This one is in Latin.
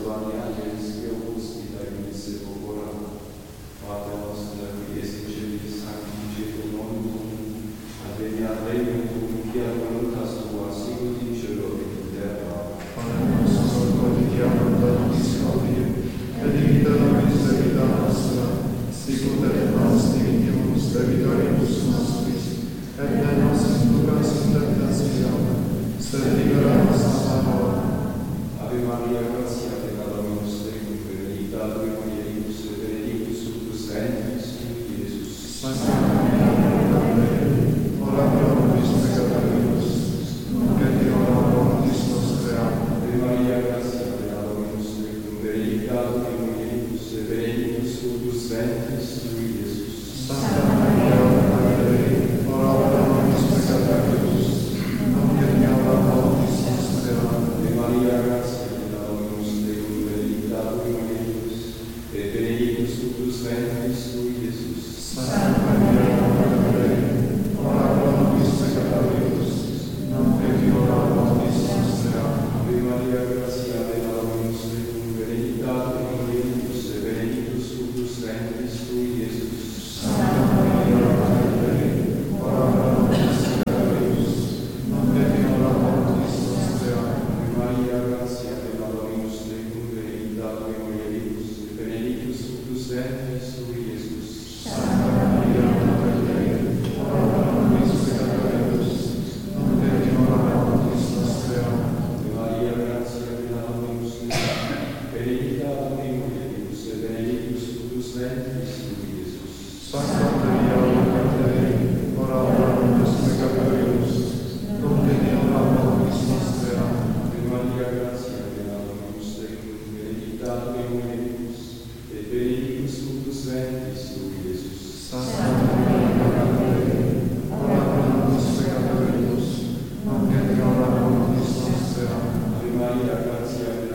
wezwanie anielskie, opustki tajemnicy pokora. Pater noster, qui es in celis sanctificetur nomen tuum, adveniat regnum tuum, fiat voluntas tua, sicut in cielo et in terra. Panem nostrum quotidianum da nobis hodie, et dimita nobis debita nostra, sicut et nos dimittimus debitoribus nostris, et ne nos inducas in tentationem, sed libera nos a malo. Ave Maria, gratia plena Dominus tecum, benedicta tui mulieribus, et benedictus fructus ventris tui, Iesus. Sancta Maria, Mater Dei, ora pro nobis peccatoribus, nunc et in hora mortis nostrae. Ave Maria, gratia plena Dominus tecum, benedicta tui mulieribus, et benedictus fructus ventris tui, Iesus. Sancta Maria, Mater Dei, ora pro nobis peccatoribus, nunc et in hora mortis nostrae. Ave Maria, gratia plena Dominus tecum, benedicta tui mulieribus, et benedictus fructus ventris tui, Iesus. Sancta Maria, Mater Dei, ora pro nobis peccatoribus, nunc et in hora mortis nostrae. Ave Maria, gratia plena Dominus tecum, benedicta tui mulieribus, et benedictus fructus ventris tui, Iesus. Sancta Maria, Mater Dei, ora pro nobis peccatoribus, nunc et in hora mortis nostrae. Ave Maria, gratia plena Dominus tecum, benedicta tui mulieribus, et benedictus fructus ventris tui, Iesus. Sancta Maria, Mater Dei, ora pro nobis peccatoribus, nunc et in hora mortis nostrae. Ave Maria, gratia plena Dominus tecum, benedicta tui mulieribus, et benedictus fructus ventris tui, Iesus. Sancta Maria, Mater Dei, ora pro nobis peccatoribus, nunc et in hora mortis nostrae. Ave Maria, gratia plena Dominus tecum, benedicta tui mulieribus, et benedictus fructus ventris tui, Iesus. Sancta Maria, Mater Dei, ora pro nobis peccatoribus, nunc et in hora mortis nostrae. Ave Maria, gratia